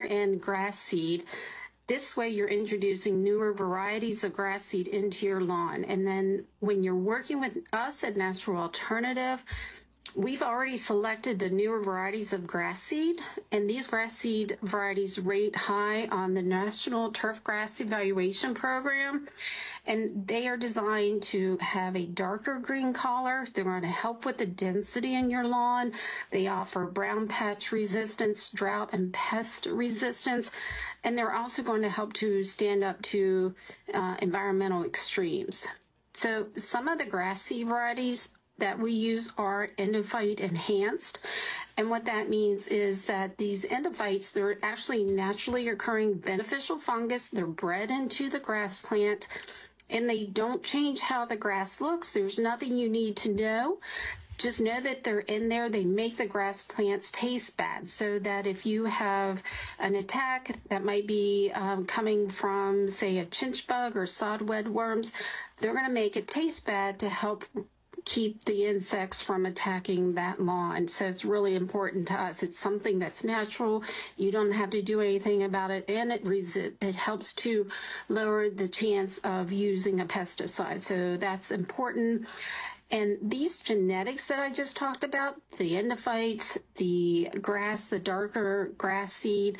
in grass seed. This way you're introducing newer varieties of grass seed into your lawn. And then when you're working with us at Natural Alternative, we've already selected the newer varieties of grass seed, and these grass seed varieties rate high on the National Turf Grass Evaluation Program, and they are designed to have a darker green color. They're going to help with the density in your lawn. They offer brown patch resistance, drought and pest resistance, and they're also going to help to stand up to environmental extremes. So some of the grass seed varieties that we use are endophyte enhanced. And what that means is that these endophytes, they're actually naturally occurring beneficial fungus. They're bred into the grass plant, and they don't change how the grass looks. There's nothing you need to know. Just know that they're in there. They make the grass plants taste bad, so that if you have an attack that might be coming from, say, a chinch bug or sodweed worms, they're going to make it taste bad to help keep the insects from attacking that lawn. So it's really important to us. It's something that's natural. You don't have to do anything about it, and it helps to lower the chance of using a pesticide. So that's important. And these genetics that I just talked about, the endophytes, the grass, the darker grass seed,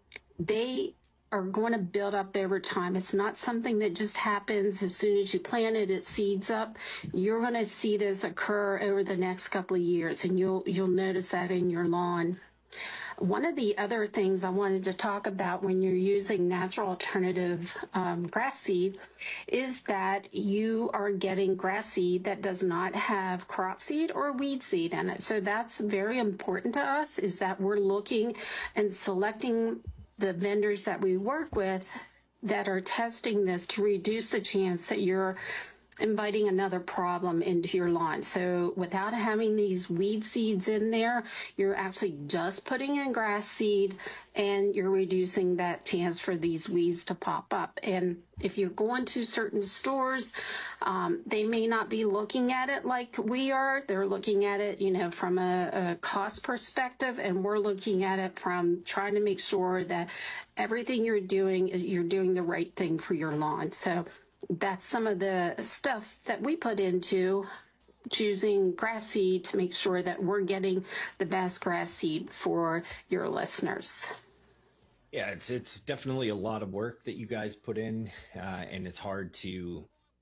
they are going to build up over time. It's not something that just happens as soon as you plant it, it seeds up. You're going to see this occur over the next couple of years, and you'll notice that in your lawn. One of the other things I wanted to talk about when you're using Natural Alternative grass seed is that you are getting grass seed that does not have crop seed or weed seed in it. So that's very important to us, is that we're looking and selecting the vendors that we work with that are testing this to reduce the chance that you're inviting another problem into your lawn. So without having these weed seeds in there, you're actually just putting in grass seed, and you're reducing that chance for these weeds to pop up. And if you're going to certain stores, they may not be looking at it like we are. They're looking at it, from a cost perspective, and we're looking at it from trying to make sure that everything you're doing the right thing for your lawn. So that's some of the stuff that we put into choosing grass seed to make sure that we're getting the best grass seed for your listeners. Yeah, it's definitely a lot of work that you guys put in, and it's hard to,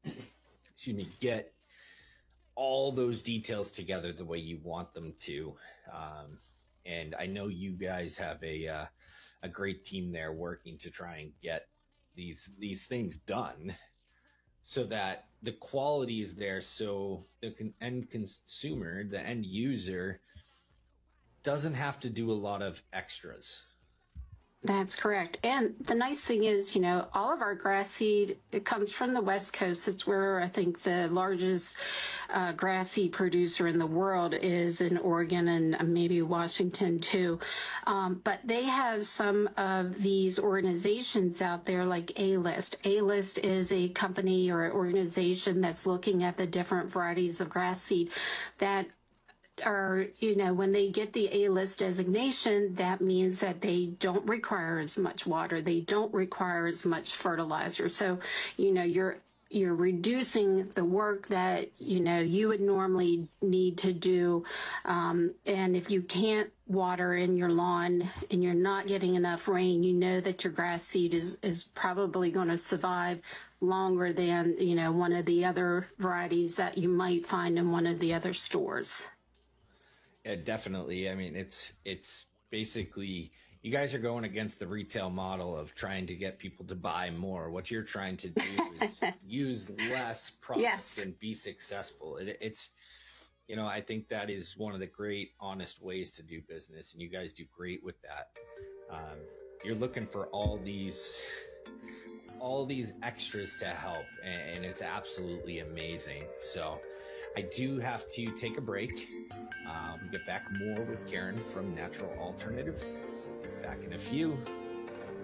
get all those details together the way you want them to. And I know you guys have a great team there working to try and get these things done, so that the quality is there, so the end consumer, the end user, doesn't have to do a lot of extras. That's correct. And the nice thing is, all of our grass seed, it comes from the West Coast. It's where I think the largest grass seed producer in the world is, in Oregon and maybe Washington too. But they have some of these organizations out there like A-List. A-List is a company or organization that's looking at the different varieties of grass seed that are, when they get the A-List designation, that means that they don't require as much water. They don't require as much fertilizer. So, you're reducing the work that, you would normally need to do. And if you can't water in your lawn and you're not getting enough rain, that your grass seed is probably going to survive longer than, one of the other varieties that you might find in one of the other stores. Yeah, definitely. I mean, it's basically, you guys are going against the retail model of trying to get people to buy more. What you're trying to do is use less product and be successful. It's, I think that is one of the great, honest ways to do business, and you guys do great with that. You're looking for all these extras to help, and it's absolutely amazing. So I do have to take a break. We'll get back more with Karen from Natural Alternative back in a few.